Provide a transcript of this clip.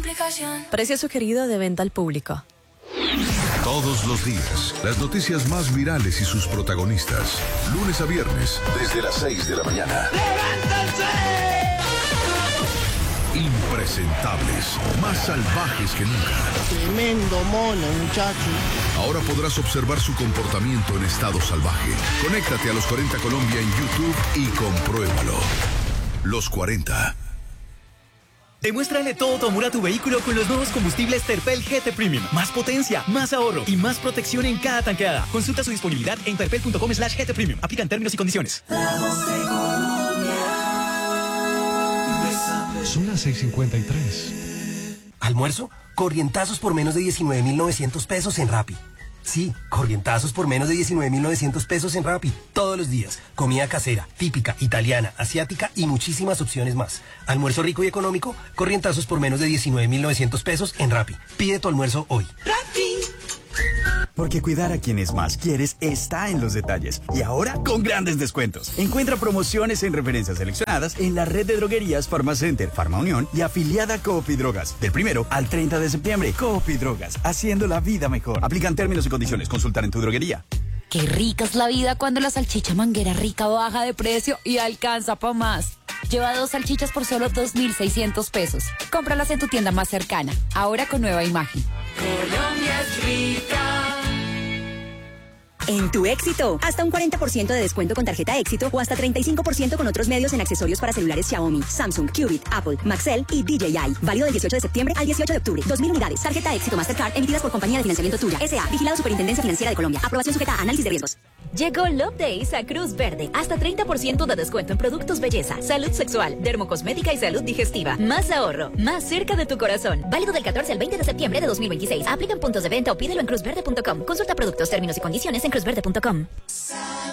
aplicación. Precio sugerido de venta al público. Todos los días, las noticias más virales y sus protagonistas. Lunes a viernes, desde las 6 de la mañana. ¡Levántense! Impresentables, más salvajes que nunca. Tremendo mono, muchacho. Ahora podrás observar su comportamiento en estado salvaje. Conéctate a Los 40 Colombia en YouTube y compruébalo. Los 40. Demuéstrale todo tu amor a tu vehículo con los nuevos combustibles Terpel GT Premium. Más potencia, más ahorro y más protección en cada tanqueada. Consulta su disponibilidad en terpel.com/GT Premium. Aplican términos y condiciones. Son las 6:53. ¿Almuerzo? Corrientazos por menos de 19.900 pesos en Rappi. Sí, corrientazos por menos de 19.900 pesos en Rappi. Todos los días. Comida casera, típica, italiana, asiática y muchísimas opciones más. Almuerzo rico y económico, corrientazos por menos de 19.900 pesos en Rappi. Pide tu almuerzo hoy. ¡Rappi! Porque cuidar a quienes más quieres está en los detalles. Y ahora con grandes descuentos. Encuentra promociones en referencias seleccionadas en la red de droguerías Farmacenter, Farmaunión y afiliada Coop y Drogas. Del 1 al 30 de septiembre, Coop y Drogas, haciendo la vida mejor. Aplican términos y condiciones. Consultar en tu droguería. Qué rica es la vida cuando la salchicha Manguera Rica baja de precio y alcanza pa' más. Lleva 2 salchichas por solo 2.600 pesos. Cómpralas en tu tienda más cercana. Ahora con nueva imagen. Colombia es rica. En Tu Éxito, hasta un 40% de descuento con tarjeta Éxito o hasta 35% con otros medios en accesorios para celulares Xiaomi, Samsung, Qubit, Apple, Maxell y DJI. Válido del 18 de septiembre al 18 de octubre. 2.000 unidades. Tarjeta Éxito Mastercard emitidas por Compañía de Financiamiento Tuya. S.A. Vigilado Superintendencia Financiera de Colombia. Aprobación sujeta a análisis de riesgos. Llegó Love Days a Cruz Verde. Hasta 30% de descuento en productos belleza, salud sexual, dermocosmética y salud digestiva. Más ahorro, más cerca de tu corazón. Válido del 14 al 20 de septiembre de 2026. Aplican puntos de venta o pídelo en cruzverde.com. Consulta productos, términos y condiciones en cruzverde.com.